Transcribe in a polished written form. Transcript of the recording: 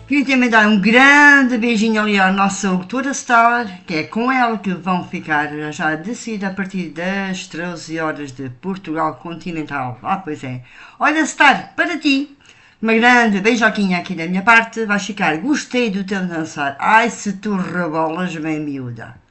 Queria também dar um grande beijinho ali à nossa locutora Star, que é com ela que vão ficar já decidido a partir das 13 horas de Portugal Continental. Ah, pois é. Olha, Star, para ti, uma grande beijoquinha aqui da minha parte, vais ficar, gostei do teu dançar. Ai, se tu rebolas bem miúda.